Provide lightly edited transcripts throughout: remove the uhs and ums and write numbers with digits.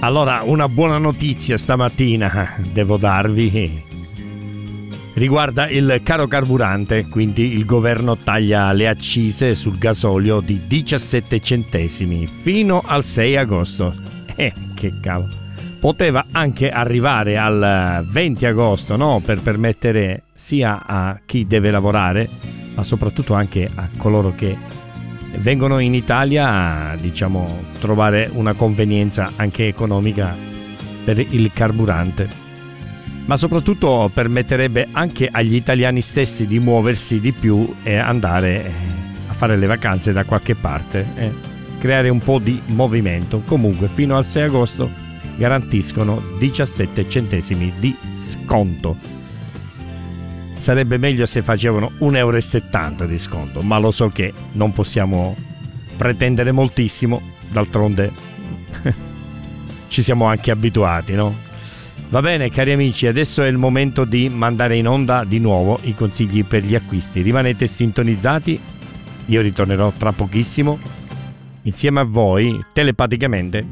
Allora, una buona notizia stamattina devo darvi. Riguarda il caro carburante, quindi il governo taglia le accise sul gasolio di 17 centesimi fino al 6 agosto. Che cavolo. Poteva anche arrivare al 20 agosto, no? Per permettere sia a chi deve lavorare, ma soprattutto anche a coloro che vengono in Italia a, diciamo, trovare una convenienza anche economica per il carburante. Ma soprattutto permetterebbe anche agli italiani stessi di muoversi di più e andare a fare le vacanze da qualche parte, creare un po' di movimento. Comunque fino al 6 agosto garantiscono 17 centesimi di sconto. Sarebbe meglio se facevano 1,70 € di sconto, ma lo so che non possiamo pretendere moltissimo, d'altronde ci siamo anche abituati, no? Va bene, cari amici, adesso è il momento di mandare in onda di nuovo i consigli per gli acquisti. Rimanete sintonizzati, io ritornerò tra pochissimo insieme a voi telepaticamente.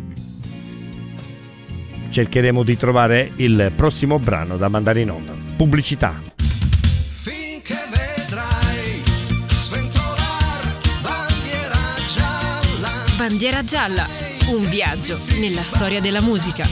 Cercheremo di trovare il prossimo brano da mandare in onda. Pubblicità. Finché vedrai sventolar bandiera gialla. Bandiera gialla, un viaggio nella storia della musica.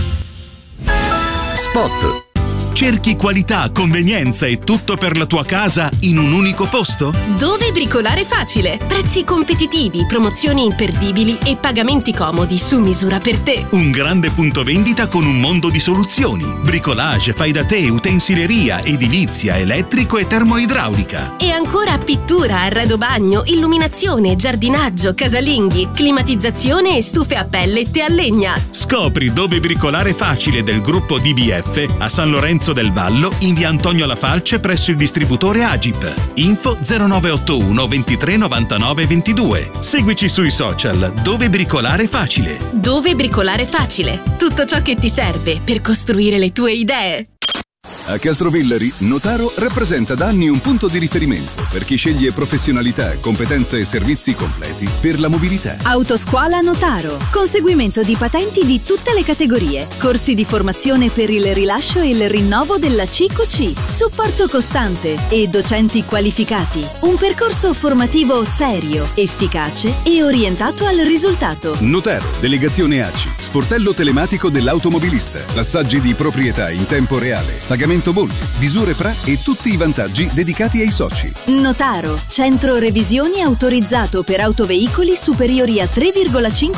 Spot. Cerchi qualità, convenienza e tutto per la tua casa in un unico posto? Dove bricolare facile, prezzi competitivi, promozioni imperdibili e pagamenti comodi su misura per te. Un grande punto vendita con un mondo di soluzioni. Bricolage, fai da te, utensileria, edilizia, elettrico e termoidraulica. E ancora pittura, arredo bagno, illuminazione, giardinaggio, casalinghi, climatizzazione e stufe a pellet e a legna. Scopri Dove bricolare facile del gruppo DBF a San Lorenzo del Vallo in via Antonio La Falce presso il distributore Agip. Info 0981 23 99 22. Seguici sui social. Dove bricolare facile. Dove bricolare facile. Tutto ciò che ti serve per costruire le tue idee. A Castrovillari, Notaro rappresenta da anni un punto di riferimento per chi sceglie professionalità, competenze e servizi completi per la mobilità. Autoscuola Notaro. Conseguimento di patenti di tutte le categorie. Corsi di formazione per il rilascio e il rinnovo della CQC. Supporto costante e docenti qualificati. Un percorso formativo serio, efficace e orientato al risultato. Notaro, delegazione ACI, sportello telematico dell'automobilista, passaggi di proprietà in tempo reale, pagamento bolli, visure PRA e tutti i vantaggi dedicati ai soci. Notaro, centro revisioni autorizzato per autoveicoli superiori a 3,5